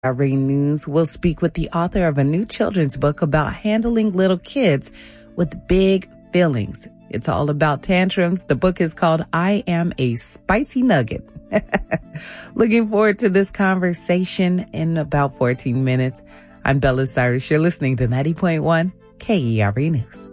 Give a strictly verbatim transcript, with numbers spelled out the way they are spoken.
Irene News will speak with the author of a new children's book about handling little kids with big feelings. It's all about tantrums. The book is called I Am a Spicy Nugget. Looking forward to this conversation in about fourteen minutes. I'm Bella Cyrus. You're listening to ninety point one K E R E News.